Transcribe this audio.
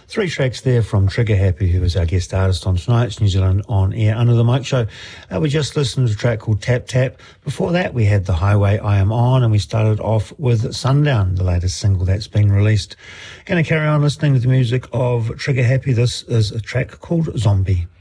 Three tracks there from Trigger Happy, who is our guest artist on tonight's New Zealand On Air Under the Mic show. We just listened to a track called Tap Tap. Before that, we had The Highway I Am On, and we started off with Sundown, the latest single that's been released. Going to carry on listening to the music of Trigger Happy. This is a track called Zombie.